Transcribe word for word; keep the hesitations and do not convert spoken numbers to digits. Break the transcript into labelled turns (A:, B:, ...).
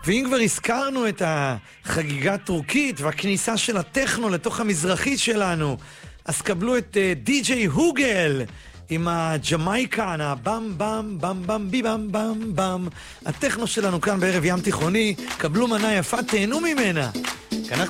A: ואם כבר הזכרנו את החגיגה הטורקית והכניסה של הטכנו לתוך המזרחית שלנו, אז קבלו את די-ג'יי הוגל עם הג'מייקן, הבם בם בם בם בי בם בם בם. הטכנו שלנו כאן בערב ים תיכוני, קבלו מנה יפה, תהנו ממנה.